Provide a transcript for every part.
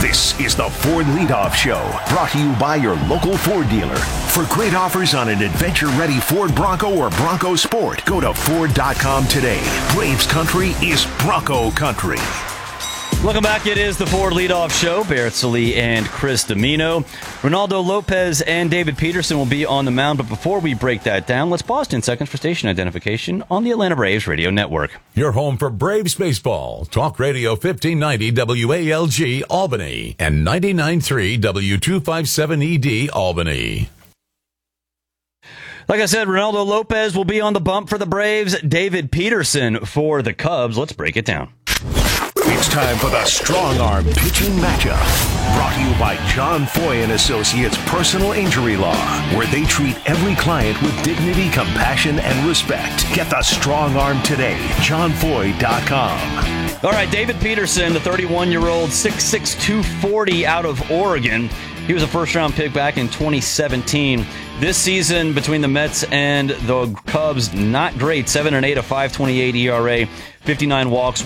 This is the Ford Leadoff Show, brought to you by your local Ford dealer. For great offers on an adventure-ready Ford Bronco or Bronco Sport, go to Ford.com today. Braves country is Bronco country. Welcome back. It is the Ford Leadoff Show. Barrett Sallee and Chris Domino. Ronaldo Lopez and David Peterson will be on the mound. But before we break that down, let's pause 10 seconds for station identification on the Atlanta Braves Radio Network. Your home for Braves baseball. Talk Radio 1590 WALG Albany and 99.3 W257ED Albany. Like I said, Ronaldo Lopez will be on the bump for the Braves. David Peterson for the Cubs. Let's break it down. It's time for the Strong Arm Pitching Matchup. Brought to you by John Foy & Associates Personal Injury Law, where they treat every client with dignity, compassion, and respect. Get the Strong Arm today. JohnFoy.com. All right, David Peterson, the 31-year-old, 6'6", 240 out of Oregon. He was a first-round pick back in 2017. This season between the Mets and the Cubs, not great. 7-8, a 5.28 ERA, 59 walks,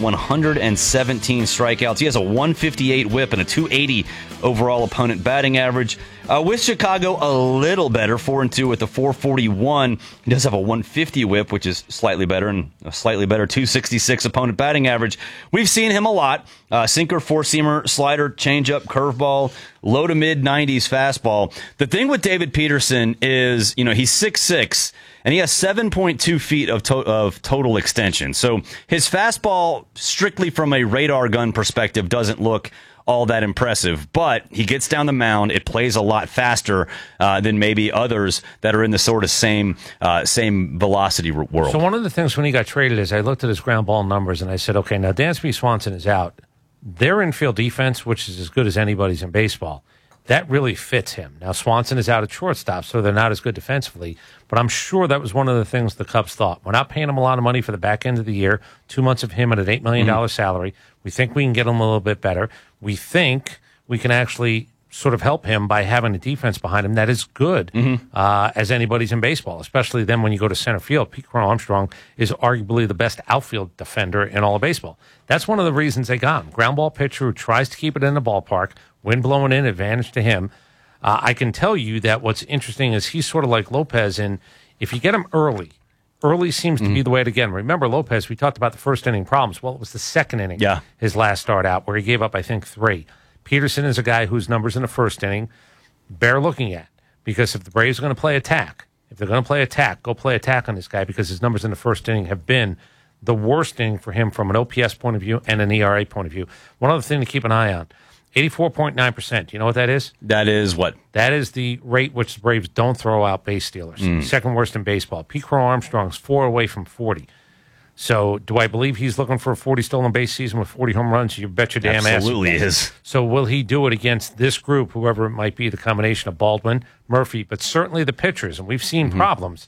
117 strikeouts. He has a 158 whip and a 280 overall opponent batting average. With Chicago, a little better, 4-2 with a 441. He does have a 150 whip, which is slightly better, and a slightly better 266 opponent batting average. We've seen him a lot. Sinker, four-seamer, slider, changeup, curveball, low to mid-90s fastball. The thing with David Peterson is, he's 6'6", and he has 7.2 feet of total extension. So his fastball, strictly from a radar gun perspective, doesn't look all that impressive, but he gets down the mound. It plays a lot faster than maybe others that are in the sort of same velocity world. So one of the things when he got traded is I looked at his ground ball numbers and I said, okay, now Dansby Swanson is out. Their infield defense, which is as good as anybody's in baseball, that really fits him. Now Swanson is out at shortstop, so they're not as good defensively, but I'm sure that was one of the things the Cubs thought. We're not paying him a lot of money for the back end of the year, 2 months of him at an $8 million salary. We think we can get him a little bit better. We think we can actually sort of help him by having a defense behind him that is good as anybody's in baseball, especially then when you go to center field. Pete Crow Armstrong is arguably the best outfield defender in all of baseball. That's one of the reasons they got him. Ground ball pitcher who tries to keep it in the ballpark, wind blowing in, advantage to him. I can tell you that what's interesting is he's sort of like Lopez, and if you get him early seems to be the way to get him. Remember Lopez, we talked about the first inning problems. Well, it was the second inning, his last start out, where he gave up, I think, 3. Peterson is a guy whose numbers in the first inning bear looking at, because if the Braves are going to play attack, go play attack on this guy, because his numbers in the first inning have been the worst inning for him from an OPS point of view and an ERA point of view. One other thing to keep an eye on, 84.9%. You know what that is? That is what? That is the rate which the Braves don't throw out base stealers. Second worst in baseball. Pete Crow Armstrong's 4 away from 40. So do I believe he's looking for a 40 stolen base season with 40 home runs? You bet your damn ass. Absolutely is. So will he do it against this group, whoever it might be, the combination of Baldwin, Murphy, but certainly the pitchers, and we've seen problems.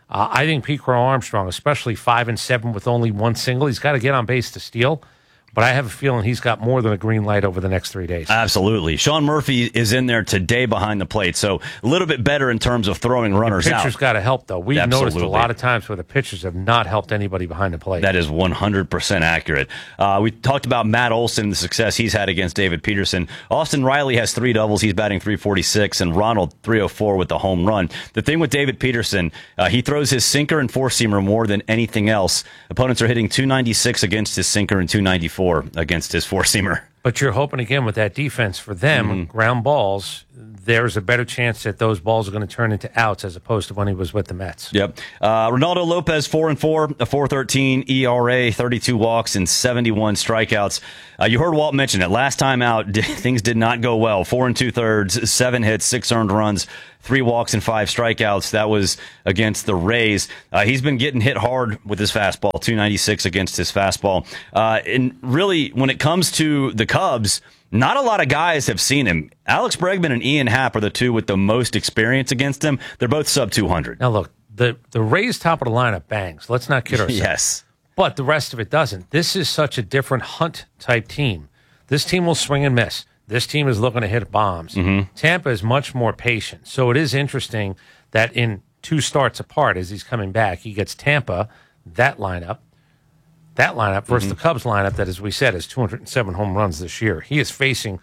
I think Pete Crow Armstrong, especially 5 and 7 with only 1 single, he's got to get on base to steal. But I have a feeling he's got more than a green light over the next 3 days. Absolutely. Sean Murphy is in there today behind the plate, so a little bit better in terms of throwing runners out. The pitchers got to help, though. We've noticed a lot of times where the pitchers have not helped anybody behind the plate. That is 100% accurate. We talked about Matt Olson, the success he's had against David Peterson. Austin Riley has 3 doubles. He's batting .346, and Ronald 304 with the home run. The thing with David Peterson, he throws his sinker and four-seamer more than anything else. Opponents are hitting .296 against his sinker and .294 against his four-seamer. But you're hoping, again, with that defense, for them, ground balls, there's a better chance that those balls are going to turn into outs as opposed to when he was with the Mets. Yep. Ronaldo Lopez, 4-4, a 4.13 ERA, 32 walks, and 71 strikeouts. You heard Walt mention it. Last time out, things did not go well. 4 2/3, 7 hits, 6 earned runs, 3 walks, and 5 strikeouts. That was against the Rays. He's been getting hit hard with his fastball, .296 against his fastball. And really, when it comes to the Cubs, not a lot of guys have seen him. Alex Bregman and Ian Happ are the two with the most experience against him. They're both sub 200. Now, look, the Rays top of the lineup bangs. Let's not kid ourselves. Yes. But the rest of it doesn't. This is such a different Hunt-type team. This team will swing and miss. This team is looking to hit bombs. Tampa is much more patient. So it is interesting that in 2 starts apart, as he's coming back, he gets Tampa, that lineup versus the Cubs lineup that, as we said, has 207 home runs this year. He is facing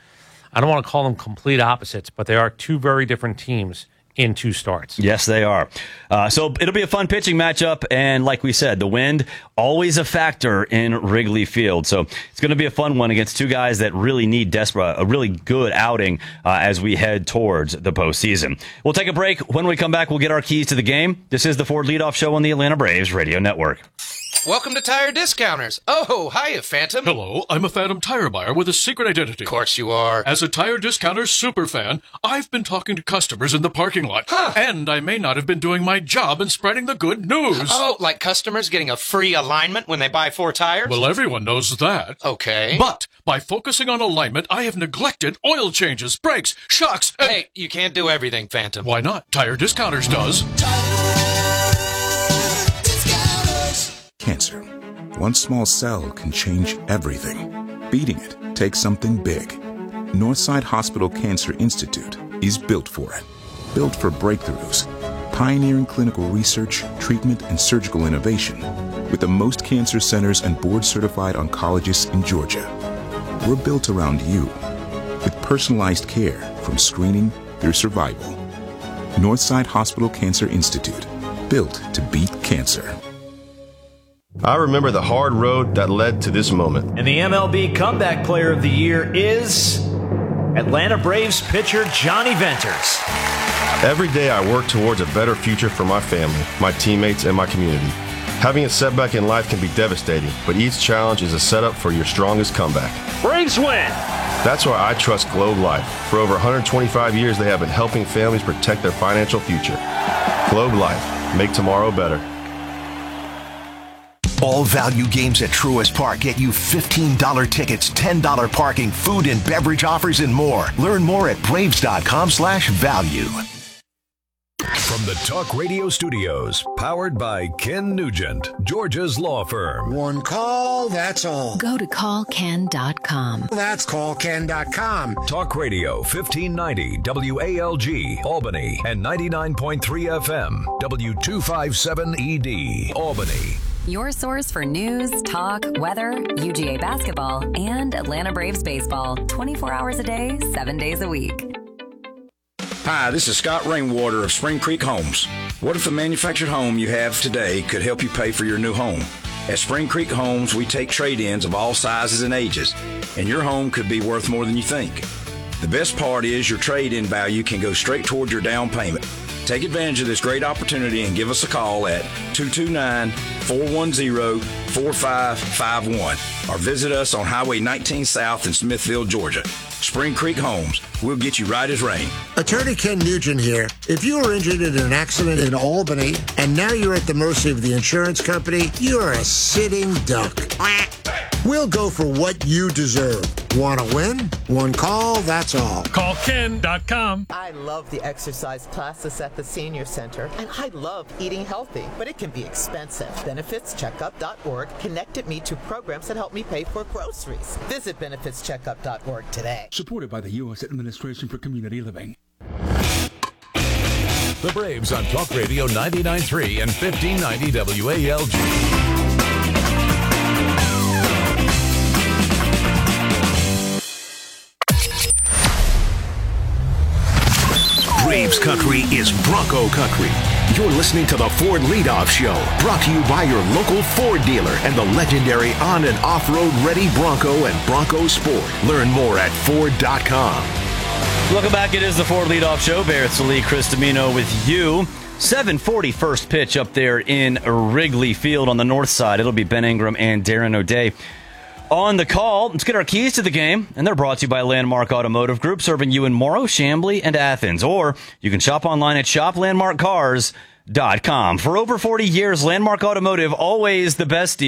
I don't want to call them complete opposites, but they are two very different teams in 2 starts. Yes, they are. So it'll be a fun pitching matchup. And like we said, the wind, always a factor in Wrigley Field. So it's going to be a fun one against 2 guys that really need a really good outing as we head towards the postseason. We'll take a break. When we come back, we'll get our keys to the game. This is the Ford Leadoff Show on the Atlanta Braves Radio Network. Welcome to Tire Discounters. Oh, hiya, Phantom. Hello, I'm a Phantom tire buyer with a secret identity. Of course you are. As a Tire Discounters superfan, I've been talking to customers in the parking lot. Huh. And I may not have been doing my job in spreading the good news. Oh, like customers getting a free alignment when they buy 4 tires? Well, everyone knows that. Okay. But by focusing on alignment, I have neglected oil changes, brakes, shocks, and... Hey, you can't do everything, Phantom. Why not? Tire Discounters does. Cancer. One small cell can change everything. Beating it takes something big. Northside Hospital Cancer Institute is built for it. Built for breakthroughs, pioneering clinical research, treatment, and surgical innovation with the most cancer centers and board-certified oncologists in Georgia. We're built around you with personalized care from screening through survival. Northside Hospital Cancer Institute, built to beat cancer. I remember the hard road that led to this moment. And the MLB Comeback Player of the Year is Atlanta Braves pitcher Johnny Venters. Every day I work towards a better future for my family, my teammates, and my community. Having a setback in life can be devastating, but each challenge is a setup for your strongest comeback. Braves win! That's why I trust Globe Life. For over 125 years, they have been helping families protect their financial future. Globe Life. Make tomorrow better. All value games at Truist Park get you $15 tickets, $10 parking, food and beverage offers, and more. Learn more at Braves.com/value. From the Talk Radio Studios, powered by Ken Nugent, Georgia's law firm. One call, that's all. Go to callken.com. That's callken.com. Talk Radio 1590 WALG, Albany, and 99.3 FM, W257ED, Albany. Your source for news, talk, weather, UGA basketball, and Atlanta Braves baseball. 24 hours a day, 7 days a week. Hi, this is Scott Rainwater of Spring Creek Homes. What if the manufactured home you have today could help you pay for your new home? At Spring Creek Homes, we take trade-ins of all sizes and ages, and your home could be worth more than you think. The best part is your trade-in value can go straight toward your down payment. Take advantage of this great opportunity and give us a call at 229-410-4551 or visit us on Highway 19 South in Smithfield, Georgia. Spring Creek Homes. We'll get you right as rain. Attorney Ken Nugent here. If you were injured in an accident in Albany and now you're at the mercy of the insurance company, you're a sitting duck. We'll go for what you deserve. Want to win? One call, that's all. Call Ken.com. I love the exercise classes at the senior center, and I love eating healthy, but it can be expensive. BenefitsCheckup.org connected me to programs that help me pay for groceries. Visit BenefitsCheckup.org today. Supported by the U.S. Administration for Community Living. The Braves on Talk Radio 99.3 and 1590 WALG. Braves country is Bronco country. You're listening to the Ford Leadoff Show, brought to you by your local Ford dealer and the legendary on- and off-road ready Bronco and Bronco Sport. Learn more at Ford.com. Welcome back. It is the Ford Leadoff Show. Barrett Salee, Chris Domino with you. 7:40 first pitch up there in Wrigley Field on the north side. It'll be Ben Ingram and Darren O'Day on the call. Let's get our keys to the game, and they're brought to you by Landmark Automotive Group, serving you in Morrow, Chamblee, and Athens. Or you can shop online at shoplandmarkcars.com. For over 40 years, Landmark Automotive, always the best deal.